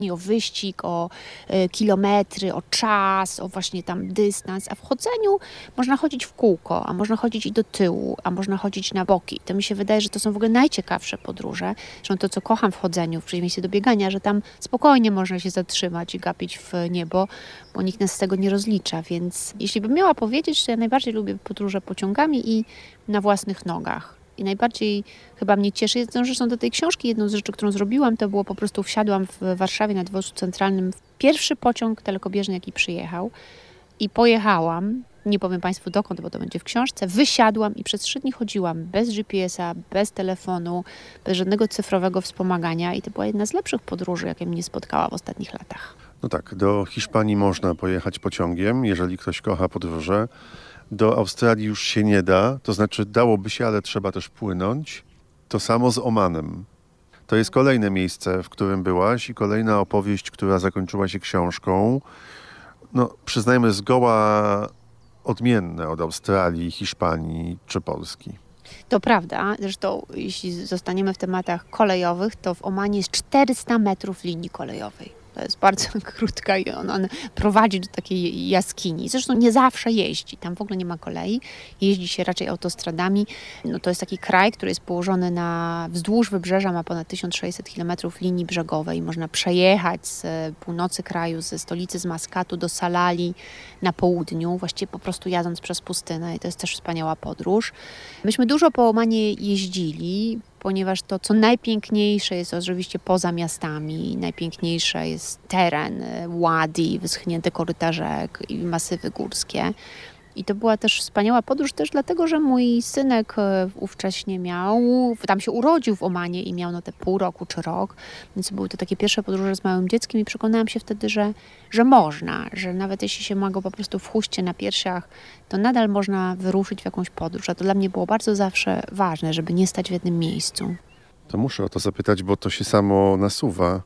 o wyścig, o kilometry, o czas, o właśnie tam dystans, a w chodzeniu można chodzić w kółko, a można chodzić i do tyłu, a można chodzić na boki. To mi się wydaje, że to są w ogóle najciekawsze podróże. Zresztą to, co kocham w chodzeniu, w przeciwieństwie do biegania, że tam spokojnie można się zatrzymać i gapić w niebo, bo nikt nas z tego nie rozlicza. Więc jeśli bym miała powiedzieć, to ja najbardziej lubię podróże pociągami i na własnych nogach. I najbardziej chyba mnie cieszy, jedną zresztą do tej książki, jedną z rzeczy, którą zrobiłam, to było po prostu wsiadłam w Warszawie na dworcu centralnym w pierwszy pociąg dalekobieżny, jaki przyjechał i pojechałam, nie powiem Państwu dokąd, bo to będzie w książce, wysiadłam i przez 3 dni chodziłam bez GPS-a, bez telefonu, bez żadnego cyfrowego wspomagania i to była jedna z lepszych podróży, jakie mnie spotkała w ostatnich latach. No tak, do Hiszpanii można pojechać pociągiem, jeżeli ktoś kocha podróże. Do Australii już się nie da, to znaczy dałoby się, ale trzeba też płynąć. To samo z Omanem. To jest kolejne miejsce, w którym byłaś i kolejna opowieść, która zakończyła się książką. No, przyznajmy, zgoła odmienne od Australii, Hiszpanii czy Polski. To prawda, zresztą jeśli zostaniemy w tematach kolejowych, to w Omanie jest 400 metrów linii kolejowej. To jest bardzo krótka i on prowadzi do takiej jaskini. Zresztą nie zawsze jeździ, tam w ogóle nie ma kolei, jeździ się raczej autostradami. No to jest taki kraj, który jest położony wzdłuż wybrzeża, ma ponad 1600 km linii brzegowej. Można przejechać z północy kraju, ze stolicy, z Maskatu do Salali na południu, właściwie po prostu jadąc przez pustynię i to jest też wspaniała podróż. Myśmy dużo po Omanie jeździli, ponieważ to, co najpiękniejsze jest oczywiście poza miastami. Najpiękniejsze jest teren, ładi, wyschnięte koryta rzek i masywy górskie. I to była też wspaniała podróż też dlatego, że mój synek ówcześnie tam się urodził w Omanie i miał te pół roku czy rok, więc były to takie pierwsze podróże z małym dzieckiem i przekonałam się wtedy, że można, że nawet jeśli się ma go po prostu w chuście na piersiach, to nadal można wyruszyć w jakąś podróż, a to dla mnie było bardzo zawsze ważne, żeby nie stać w jednym miejscu. To muszę o to zapytać, bo to się samo nasuwa.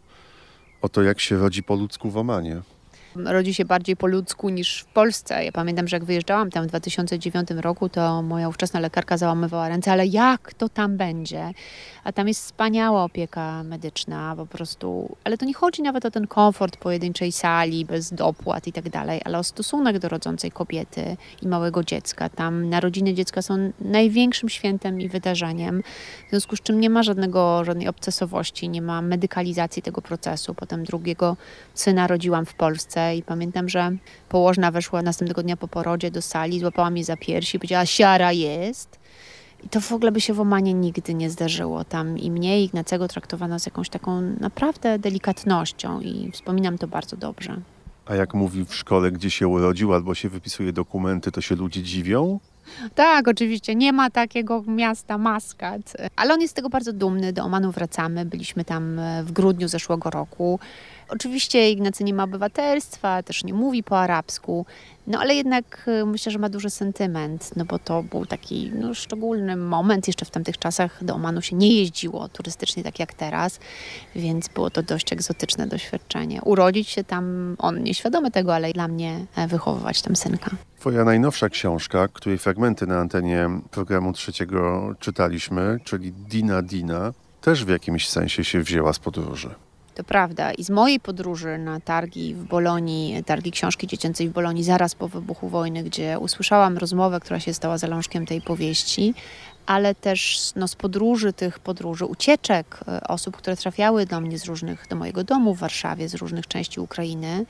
O to, jak się rodzi po ludzku w Omanie. Rodzi się bardziej po ludzku niż w Polsce. Ja pamiętam, że jak wyjeżdżałam tam w 2009 roku, to moja ówczesna lekarka załamywała ręce, ale jak to tam będzie? A tam jest wspaniała opieka medyczna po prostu. Ale to nie chodzi nawet o ten komfort pojedynczej sali, bez dopłat i tak dalej, ale o stosunek do rodzącej kobiety i małego dziecka. Tam narodziny dziecka są największym świętem i wydarzeniem, w związku z czym nie ma żadnej obcesowości, nie ma medykalizacji tego procesu. Potem drugiego syna rodziłam w Polsce i pamiętam, że położna weszła następnego dnia po porodzie do sali, złapała mnie za piersi i powiedziała: siara jest. I to w ogóle by się w Omanie nigdy nie zdarzyło. Tam i mnie, i Ignacego traktowano z jakąś taką naprawdę delikatnością i wspominam to bardzo dobrze. A jak mówi w szkole, gdzie się urodził, albo się wypisuje dokumenty, to się ludzie dziwią? Tak, oczywiście. Nie ma takiego miasta Maskat. Ale on jest z tego bardzo dumny. Do Omanu wracamy. Byliśmy tam w grudniu zeszłego roku. Oczywiście Ignacy nie ma obywatelstwa, też nie mówi po arabsku, no ale jednak myślę, że ma duży sentyment, no bo to był taki szczególny moment. Jeszcze w tamtych czasach do Omanu się nie jeździło turystycznie tak jak teraz, więc było to dość egzotyczne doświadczenie. Urodzić się tam, on nieświadomy tego, ale dla mnie wychowywać tam synka. Twoja najnowsza książka, której fragmenty na antenie programu trzeciego czytaliśmy, czyli Dina Dina, też w jakimś sensie się wzięła z podróży. To prawda. I z mojej podróży na targi w Bolonii, targi książki dziecięcej w Bolonii zaraz po wybuchu wojny, gdzie usłyszałam rozmowę, która się stała zalążkiem tej powieści, ale też z podróży, ucieczek osób, które trafiały do mnie do mojego domu w Warszawie, z różnych części Ukrainy.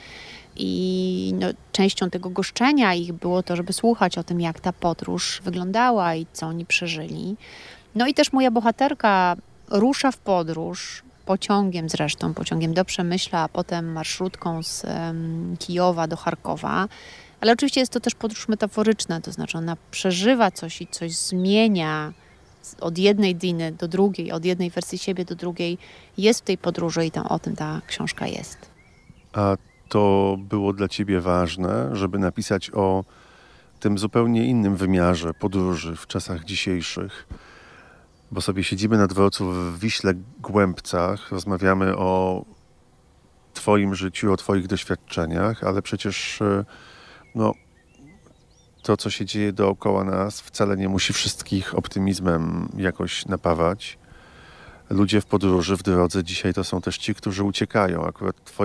I częścią tego goszczenia ich było to, żeby słuchać o tym, jak ta podróż wyglądała i co oni przeżyli. No i też moja bohaterka rusza w podróż, pociągiem do Przemyśla, a potem marszrutką z Kijowa do Charkowa. Ale oczywiście jest to też podróż metaforyczna, to znaczy ona przeżywa coś i coś zmienia od jednej Diny do drugiej, od jednej wersji siebie do drugiej. Jest w tej podróży i o tym ta książka jest. A to było dla ciebie ważne, żeby napisać o tym zupełnie innym wymiarze podróży w czasach dzisiejszych? Bo sobie siedzimy na dworcu w Wiśle Głębcach, rozmawiamy o twoim życiu, o twoich doświadczeniach, ale przecież to, co się dzieje dookoła nas, wcale nie musi wszystkich optymizmem jakoś napawać. ludzie w podróży, w drodze dzisiaj to są też ci, którzy uciekają. Akurat